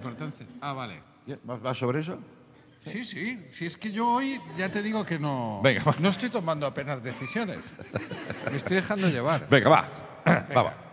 importancia. Ah, vale. ¿Va sobre eso? Sí, sí. Si es que yo hoy ya te digo que no... Venga, va. No estoy tomando apenas decisiones. Me estoy dejando llevar. Venga, va. Va, va.